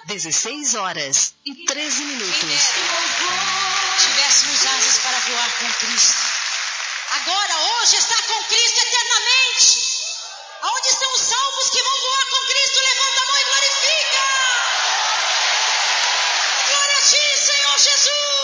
16h13. Tivéssemos asas para voar com Cristo. Agora, hoje, está com Cristo eternamente. Aonde estão os salvos que vão voar com Cristo? Levanta a mão e glorifica. Glória a ti, Senhor Jesus.